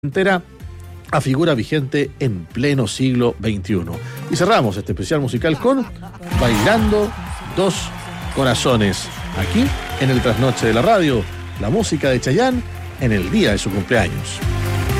entera a figura vigente en pleno siglo XXI. Y cerramos este especial musical con Bailando Dos Corazones, aquí en el Trasnoche de la Radio, la música de Chayanne en el día de su cumpleaños.